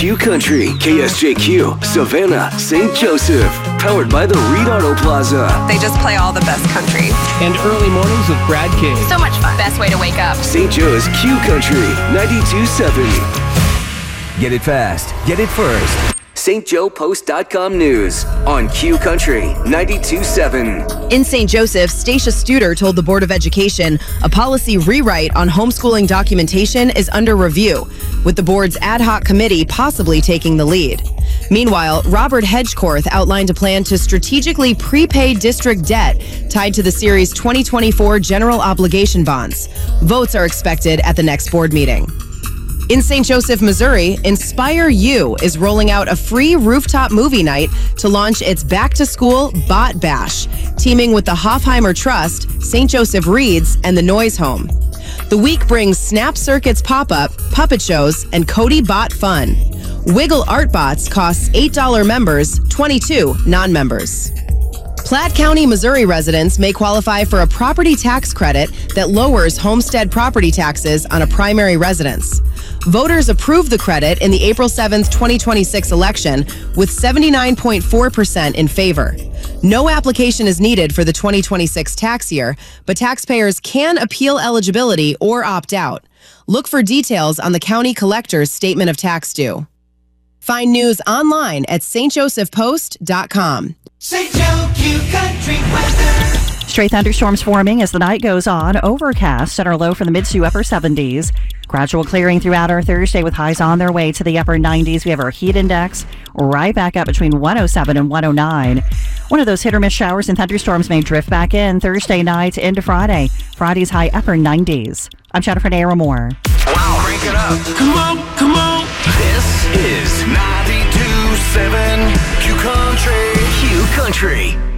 Q Country, KSJQ, Savannah, St. Joseph. Powered by the Reed Auto Plaza. They just play all the best country. And early mornings with Brad King. So much fun. Best way to wake up. St. Joe's Q Country, 92.7. Get it fast. Get it first. StJoePost.com News on Q Country 92.7. In St. Joseph, Stacia Studer told the Board of Education a policy rewrite on homeschooling documentation is under review, with the board's ad hoc committee possibly taking the lead. Meanwhile, Robert Hedgecorth outlined a plan to strategically prepay district debt tied to the series 2024 general obligation bonds. Votes are expected at the next board meeting. In St. Joseph, Missouri, Inspire U is rolling out a free rooftop movie night to launch its back-to-school Bot Bash, teaming with the Hofheimer Trust, St. Joseph Reads, and the Noise Home. The week brings Snap Circuits pop-up, puppet shows, and Cody Bot fun. Wiggle Art Bots costs $8 members, $22 non-members. Platte County, Missouri residents may qualify for a property tax credit that lowers homestead property taxes on a primary residence. Voters approved the credit in the April 7th, 2026 election with 79.4% in favor. No application is needed for the 2026 tax year, but taxpayers can appeal eligibility or opt out. Look for details on the county collector's statement of tax due. Find news online at stjosephpost.com. St. Joe Q Country weather. Stray thunderstorms forming as the night goes on. Overcast and our low for the mid to upper 70s. Gradual clearing throughout our Thursday with highs on their way to the upper 90s. We have our heat index right back up between 107 and 109. One of those hit or miss showers and thunderstorms may drift back in Thursday night into Friday. Friday's high upper 90s. I'm Jennifer Naramore. Wow, crank it up. Come on, come on. This is 92.7 Q Country. Q Country.